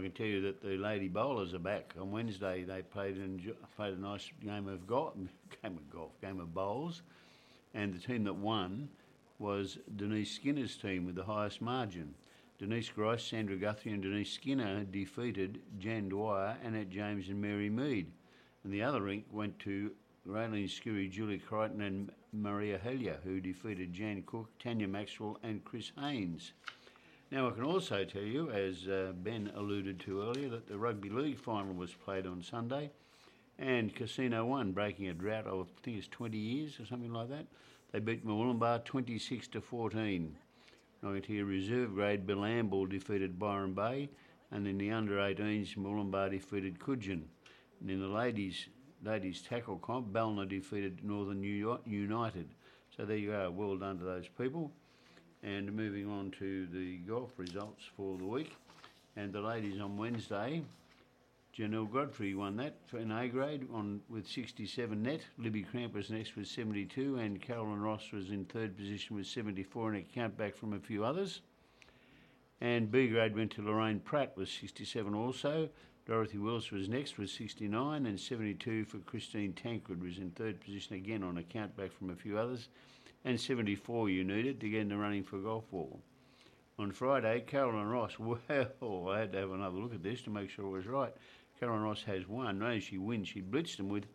can tell you that the Lady Bowlers are back. On Wednesday they played a nice game of bowls, and the team that won was Denise Skinner's team with the highest margin. Denise Grice, Sandra Guthrie and Denise Skinner defeated Jan Dwyer, Annette James and Mary Mead. And the other rink went to Raylene Skiri, Julia Crichton and Maria Helia, who defeated Jan Cook, Tanya Maxwell and Chris Haynes. Now I can also tell you, as Ben alluded to earlier, that the Rugby League final was played on Sunday, and Casino won, breaking a drought of, I think it's 20 years or something like that. They beat Mooloolaba 26-14. I can tell you reserve grade Bilambul defeated Byron Bay, and in the under-18s Mooloolaba defeated Coogin. And in the ladies tackle comp, Ballina defeated Northern United. So there you go, well done to those people. And moving on to the golf results for the week. And the ladies on Wednesday, Janelle Godfrey won that for an A grade with 67 net. Libby Cramp was next with 72, and Carolyn Ross was in third position with 74, and a count back from a few others. And B grade went to Lorraine Pratt with 67 also. Dorothy Willis was next with 69, and 72 for Christine Tankred was in third position again on a count back from a few others, and 74 you needed to get in the running for a golf ball. On Friday, Carolyn Ross, well, I had to have another look at this to make sure it was right. Carolyn Ross has won. No, she wins. She blitzed them with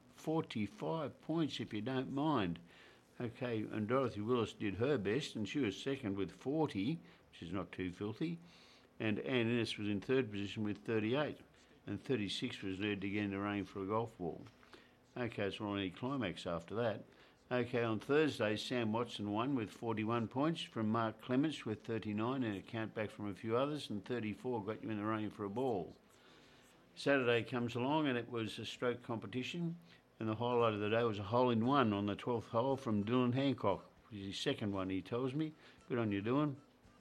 45 points, if you don't mind. Okay, and Dorothy Willis did her best, and she was second with 40, which is not too filthy. And Anne Innes was in third position with 38, and 36 was led to get in the running for a golf ball. Okay, it's not any climax after that. Okay, on Thursday, Sam Watson won with 41 points from Mark Clements with 39, and a count back from a few others, and 34 got you in the running for a ball. Saturday comes along and it was a stroke competition, and the highlight of the day was a hole-in-one on the 12th hole from Dylan Hancock, which is his second one, he tells me. Good on you, Dylan.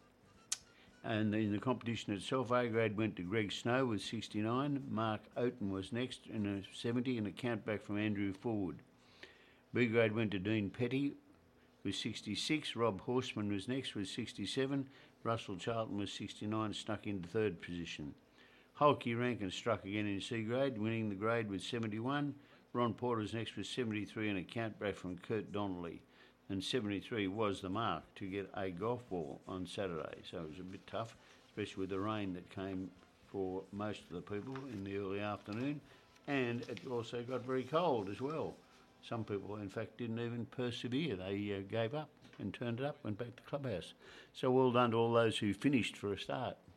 And in the competition itself, A grade went to Greg Snow with 69. Mark Oaten was next in a 70, and a count back from Andrew Forward. B grade went to Dean Petty with 66. Rob Horseman was next with 67. Russell Charlton was 69, stuck into third position. Hulky Rankin struck again in C grade, winning the grade with 71. Ron Porter's next with 73, and a count back from Kurt Donnelly. And 73 was the mark to get a golf ball on Saturday. So it was a bit tough, especially with the rain that came for most of the people in the early afternoon. And it also got very cold as well. Some people, in fact, didn't even persevere. They gave up and turned it up, went back to the clubhouse. So well done to all those who finished for a start.